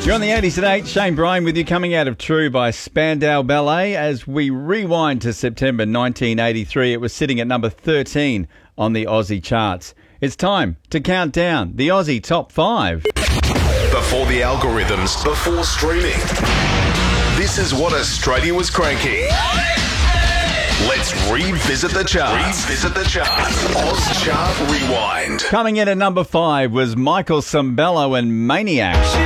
You're on the 80s at 8. Shane Bryan with you, coming out of True by Spandau Ballet. As we rewind to September 1983, it was sitting at number 13 on the Aussie charts. It's time to count down the Aussie Top 5. Before the algorithms, before streaming. This is what Australia was cranking. Let's revisit the charts. Oz Chart Rewind. Coming in at number 5 was Michael Sembello and Maniac.